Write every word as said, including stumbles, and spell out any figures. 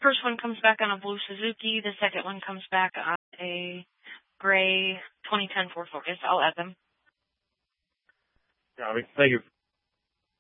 First one comes back on a blue Suzuki. The second one comes back on a gray twenty ten Ford Focus. I'll add them. Copy. Thank you.